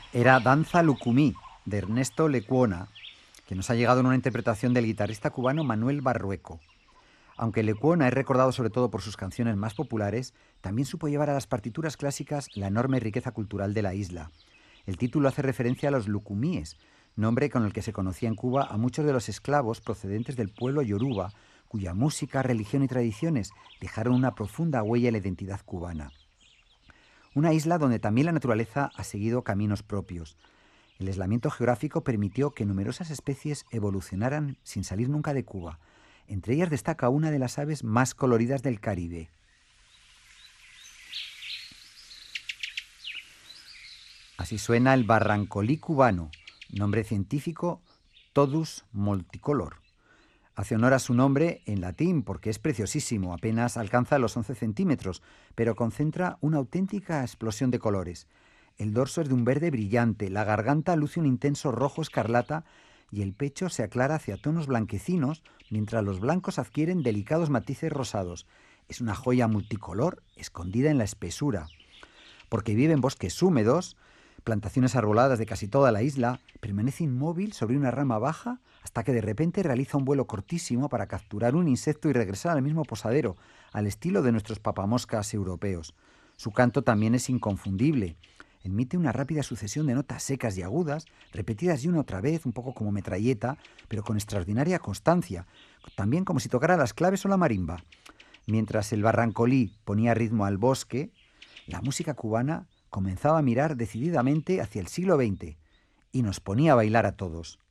Era Danza Lucumí, de Ernesto Lecuona, que nos ha llegado en una interpretación del guitarrista cubano Manuel Barrueco. Aunque Lecuona es recordado sobre todo por sus canciones más populares, también supo llevar a las partituras clásicas la enorme riqueza cultural de la isla. El título hace referencia a los lucumíes, nombre con el que se conocía en Cuba a muchos de los esclavos procedentes del pueblo yoruba, cuya música, religión y tradiciones dejaron una profunda huella en la identidad cubana. Una isla donde también la naturaleza ha seguido caminos propios. El aislamiento geográfico permitió que numerosas especies evolucionaran sin salir nunca de Cuba. Entre ellas destaca una de las aves más coloridas del Caribe. Así suena el barrancolí cubano, nombre científico Todus multicolor. Hace honor a su nombre en latín porque es preciosísimo, apenas alcanza los 11 centímetros, pero concentra una auténtica explosión de colores. El dorso es de un verde brillante, la garganta luce un intenso rojo escarlata y el pecho se aclara hacia tonos blanquecinos, mientras los blancos adquieren delicados matices rosados. Es una joya multicolor escondida en la espesura, porque vive en bosques húmedos, plantaciones arboladas de casi toda la isla, permanece inmóvil sobre una rama baja hasta que de repente realiza un vuelo cortísimo para capturar un insecto y regresar al mismo posadero, al estilo de nuestros papamoscas europeos. Su canto también es inconfundible. Emite una rápida sucesión de notas secas y agudas, repetidas y una otra vez, un poco como metralleta, pero con extraordinaria constancia, también como si tocara las claves o la marimba. Mientras el barrancolí ponía ritmo al bosque, la música cubana comenzaba a mirar decididamente hacia el siglo XX y nos ponía a bailar a todos.